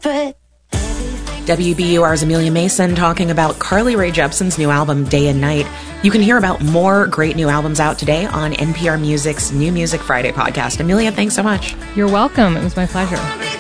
foot. WBUR's Amelia Mason talking about Carly Rae Jepsen's new album, Day and Night. You can hear about more great new albums out today on NPR Music's New Music Friday podcast. Amelia, thanks so much. You're welcome. It was my pleasure.